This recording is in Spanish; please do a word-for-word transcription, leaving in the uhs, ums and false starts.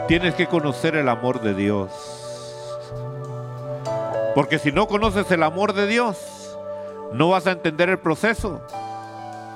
tienes que conocer el amor de Dios. Porque si no conoces el amor de Dios, no vas a entender el proceso.